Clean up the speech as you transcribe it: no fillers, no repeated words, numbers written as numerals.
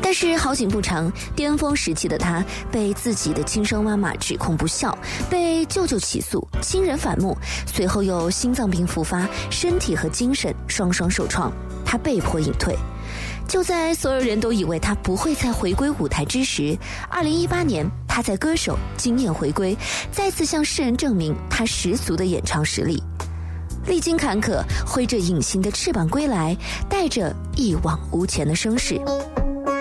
但是好景不长，巅峰时期的他被自己的亲生妈妈指控不孝，被舅舅起诉，亲人反目，随后又心脏病复发，身体和精神双双受创，他被迫隐退。就在所有人都以为他不会再回归舞台之时，2018年他在歌手惊艳回归，再次向世人证明他十足的演唱实力。历经坎坷，挥着隐形的翅膀归来，带着一往无前的声势。